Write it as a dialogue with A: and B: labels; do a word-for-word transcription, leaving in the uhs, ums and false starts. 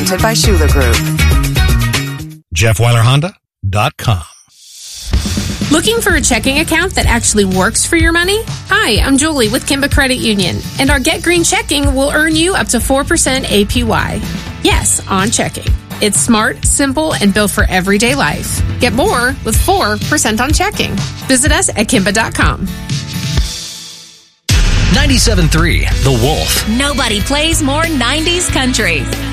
A: Presented by Schuler Group.
B: Jeff Weiler Honda dot com.
C: Looking for a checking account that actually works for your money? Hi, I'm Julie with Kimba Credit Union, and our Get Green checking will earn you up to four percent A P Y. Yes, on checking. It's smart, simple, and built for everyday life. Get more with four percent on checking. Visit us at Kimba dot com.
D: ninety-seven point three The Wolf.
E: Nobody plays more nineties country.